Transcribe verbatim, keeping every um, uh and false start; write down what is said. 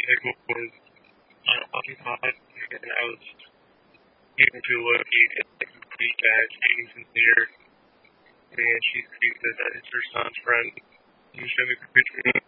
table was unoccupied, and I was able to locate a pretty bad things in there. And she sees that it's her son's friend. Can you show me the picture?